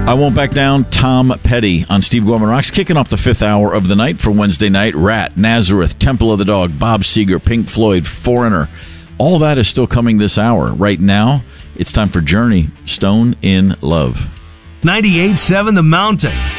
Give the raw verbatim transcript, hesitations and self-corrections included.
I Won't Back Down, Tom Petty on Steve Gorman Rocks, kicking off the fifth hour of the night for Wednesday night. Rat, Nazareth, Temple of the Dog, Bob Seger, Pink Floyd, Foreigner. All that is still coming this hour. Right now, it's time for Journey, Stone in Love. ninety-eight point seven The Mountain.